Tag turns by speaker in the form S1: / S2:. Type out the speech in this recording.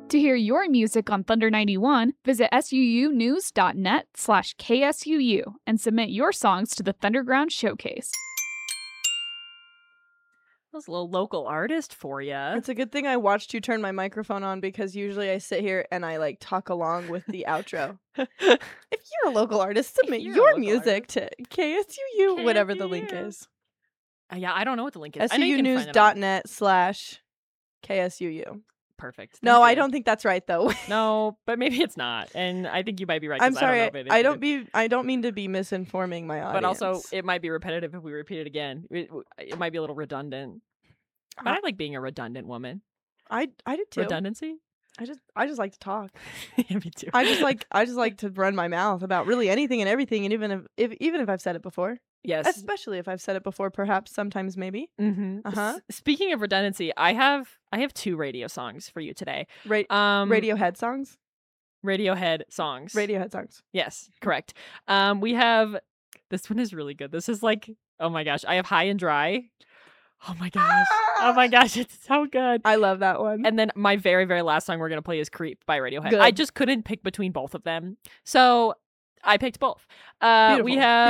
S1: To hear your music on Thunder 91, visit suunews.net/KSUU and submit your songs to the Thunderground Showcase.
S2: That's a little local artist for you.
S3: It's a good thing I watched you turn my microphone on, because usually I sit here and I like talk along with the outro. If you're a local artist, submit your music to KSUU, whatever the link is.
S2: Yeah, I don't know what the link is.
S3: suunews.net/KSUU.
S2: Perfect.
S3: No, I don't think that's right though.
S2: No, but maybe it's not, and I think you might be right.
S3: I'm sorry.
S2: I don't
S3: mean to be misinforming my audience.
S2: But also, it might be repetitive if we repeat it again. It might be a little redundant. But I like being a redundant woman.
S3: I do too.
S2: Redundancy.
S3: I just like to talk.
S2: Yeah, me too.
S3: I just like to run my mouth about really anything and everything, and even if I've said it before.
S2: Yes.
S3: Especially if I've said it before, perhaps, sometimes, maybe.
S2: Mm-hmm. Speaking of redundancy, I have 2 radio songs for you today.
S3: Radiohead songs?
S2: Radiohead songs.
S3: Radiohead songs.
S2: Yes, correct. We have, this one is really good. This is like, oh my gosh, I have High and Dry. Oh my gosh. Oh my gosh, it's so good.
S3: I love that one.
S2: And then my very, very last song we're going to play is Creep by Radiohead.
S3: Good.
S2: I just couldn't pick between both of them. So I picked both.
S3: Beautiful.
S2: We have